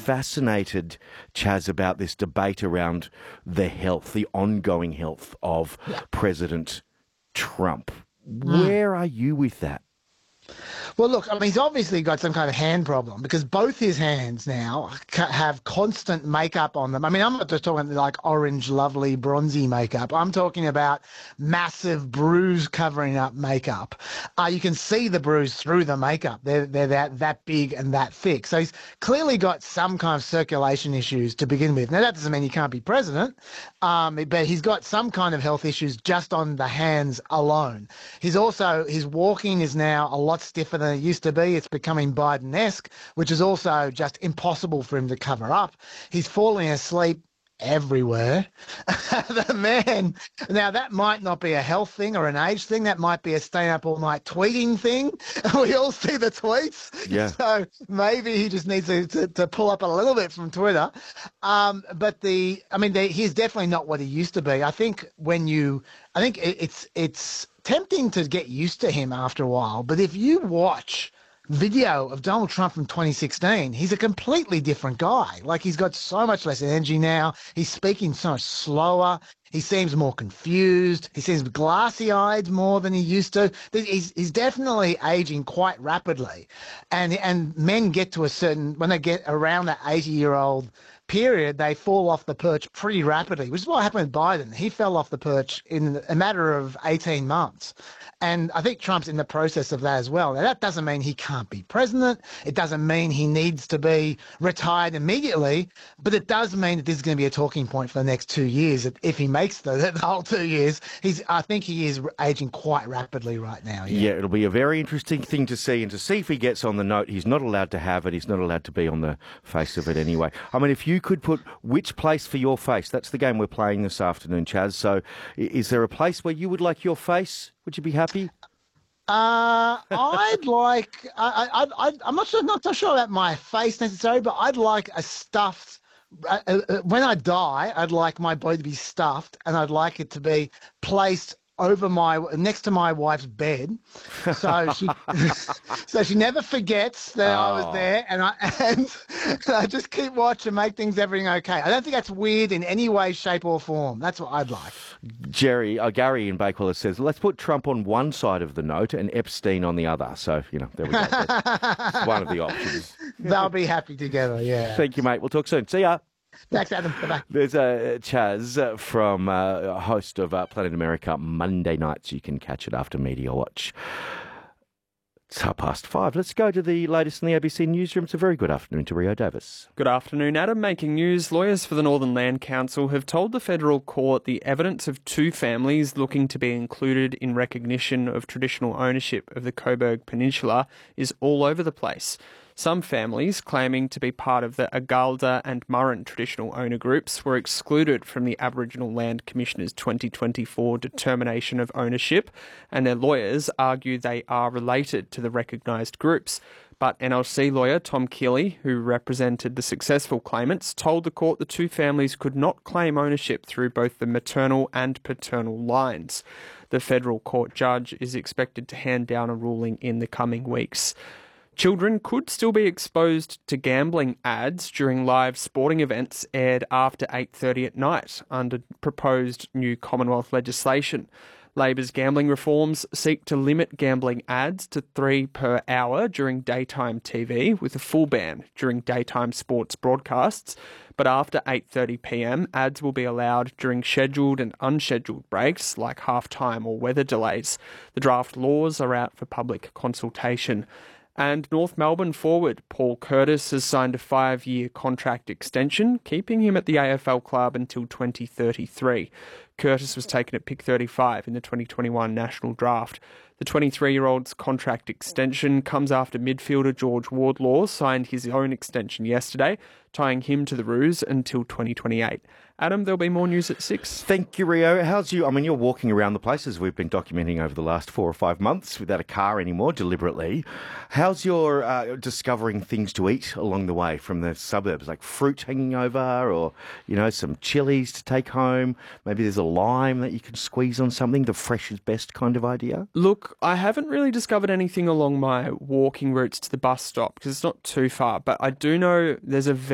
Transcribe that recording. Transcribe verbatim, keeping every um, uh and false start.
fascinated, Chaz, about this debate around the health, the ongoing health of Yeah. President Trump. Mm. Where are you with that? Well, look, I mean, he's obviously got some kind of hand problem because both his hands now ca- have constant makeup on them. I mean, I'm not just talking like orange, lovely, bronzy makeup. I'm talking about massive bruise covering up makeup. Uh, you can see the bruise through the makeup. They're, they're that, that big and that thick. So he's clearly got some kind of circulation issues to begin with. Now, that doesn't mean he can't be president, um, but he's got some kind of health issues just on the hands alone. He's also, his walking is now a lot stiffer than it used to be. It's becoming Biden-esque, which is also just impossible for him to cover up. He's falling asleep everywhere. The man, now that might not be a health thing or an age thing. That might be a staying up all night tweeting thing. We all see the tweets. Yeah. So maybe he just needs to, to, to pull up a little bit from Twitter. Um, but the, I mean, the, he's definitely not what he used to be. I think when you, I think it, it's, it's tempting to get used to him after a while. But if you watch video of Donald Trump from twenty sixteen, he's a completely different guy. Like, he's got so much less energy now. He's speaking so much slower. He seems more confused. He seems glassy-eyed more than he used to. He's, he's definitely aging quite rapidly. And, and men get to a certain, when they get around that eighty-year-old period, they fall off the perch pretty rapidly, which is what happened with Biden. He fell off the perch in a matter of eighteen months. And I think Trump's in the process of that as well. Now, that doesn't mean he can't be president. It doesn't mean he needs to be retired immediately, but it does mean that this is going to be a talking point for the next two years. If he makes the, the whole two years, he's, I think he is aging quite rapidly right now. Yeah. Yeah, it'll be a very interesting thing to see, and to see if he gets on the note. He's not allowed to have it. He's not allowed to be on the face of it anyway. I mean, if you could put which place for your face, that's the game we're playing this afternoon, Chaz. So is there a place where you would like your face? Would you be happy? Uh, I'd like, I, I, I, I'm not sure, not so sure about my face necessarily, but I'd like a stuffed, uh, uh, when I die, I'd like my body to be stuffed, and I'd like it to be placed over my, next to my wife's bed, so she, so she never forgets that oh. I was there, and I, and I just keep watch and make things, everything okay. I don't think that's weird in any way, shape, or form. That's what I'd like. Jerry, uh, Gary in Bakewell says, let's put Trump on one side of the note and Epstein on the other. So, you know, there we go. That's one of the options. They'll be happy together, yeah. Thank you, mate. We'll talk soon. See ya. Thanks, Adam. Bye-bye. There's uh, Chaz from uh, host of uh, Planet America Monday nights. You can catch it after Media Watch. It's half past five. Let's go to the latest in the A B C newsroom. It's a very good afternoon to Rio Davis. Good afternoon, Adam. Making news, lawyers for the Northern Land Council have told the federal court the evidence of two families looking to be included in recognition of traditional ownership of the Coburg Peninsula is all over the place. Some families, claiming to be part of the Agalda and Murrin traditional owner groups, were excluded from the Aboriginal Land Commissioner's twenty twenty-four determination of ownership, and their lawyers argue they are related to the recognised groups. But N L C lawyer Tom Keeley, who represented the successful claimants, told the court the two families could not claim ownership through both the maternal and paternal lines. The federal court judge is expected to hand down a ruling in the coming weeks. Children could still be exposed to gambling ads during live sporting events aired after eight thirty at night under proposed new Commonwealth legislation. Labor's gambling reforms seek to limit gambling ads to three per hour during daytime T V, with a full ban during daytime sports broadcasts. But after eight thirty p m, ads will be allowed during scheduled and unscheduled breaks like halftime or weather delays. The draft laws are out for public consultation. And North Melbourne forward Paul Curtis has signed a five-year contract extension, keeping him at the A F L club until twenty thirty-three. Curtis was taken at pick thirty-five in the twenty twenty-one National Draft. The twenty-three-year-old's contract extension comes after midfielder George Wardlaw signed his own extension yesterday, tying him to the Roos until twenty twenty-eight. Adam, there'll be more news at six. Thank you, Rio. How's you? I mean, you're walking around the places we've been documenting over the last four or five months without a car anymore, deliberately. How's your uh, discovering things to eat along the way from the suburbs, like fruit hanging over, or, you know, some chilies to take home? Maybe there's a lime that you can squeeze on something, the fresh is best kind of idea? Look, I haven't really discovered anything along my walking routes to the bus stop because it's not too far, but I do know there's a